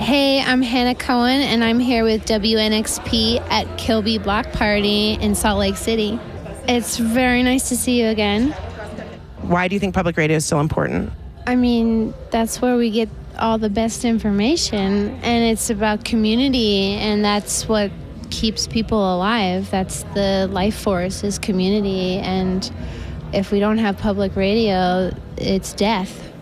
Hey, I'm Hannah Cohen, and I'm here with WNXP at Kilby Block Party in Salt Lake City. It's very nice to see you again. Why do you think public radio is so important? I mean, that's where we get all the best information, and it's about community, and that's what keeps people alive. That's the life force, is community, and if we don't have public radio, it's death.